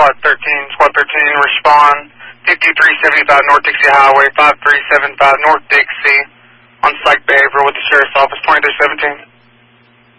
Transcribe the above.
at 13, Squad 13, respond 5375 North Dixie Highway, 5375 North Dixie, on psych behavioral with the Sheriff's Office, 2317.